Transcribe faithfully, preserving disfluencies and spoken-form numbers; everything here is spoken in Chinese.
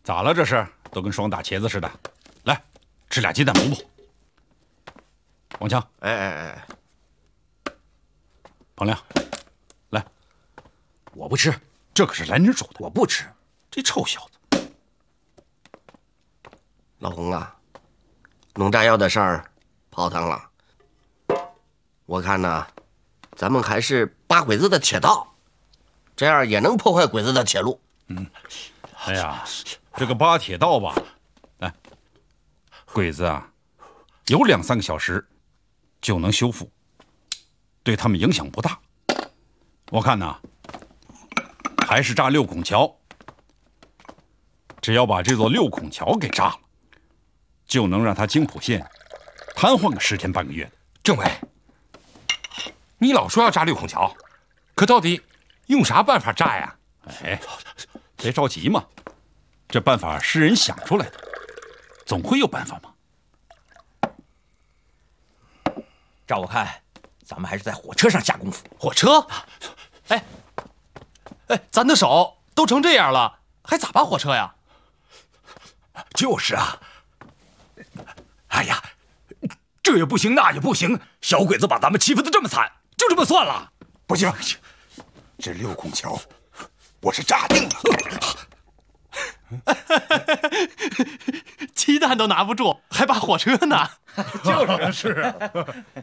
咋了？这是都跟双打茄子似的。来，吃俩鸡蛋补补。王强， 哎哎哎， 彭亮，来， 我不吃， 这可是男人煮的， 我不吃。 这臭小子。 老洪啊，农炸药的事儿泡汤了。我看呢，咱们还是扒鬼子的铁道，这样也能破坏鬼子的铁路。 嗯，哎呀，这个扒铁道吧，哎，鬼子啊，有两三个小时就能修复，对他们影响不大。我看呢，还是炸六孔桥。只要把这座六孔桥给炸了，就能让他津浦县瘫痪个十天半个月的。 政委，你老说要炸六孔桥，可到底用啥办法炸呀？ 哎，别着急嘛，这办法是人想出来的，总会有办法嘛。 照我看，咱们还是在火车上下功夫。 火车？哎，哎，咱的手都成这样了，还咋扒火车呀？ 就是啊。哎呀，这也不行，那也不行，小鬼子把咱们欺负得这么惨，就这么算了？不行，这六孔桥我是炸定了。 鸡蛋都拿不住，还扒火车呢？ 就是是。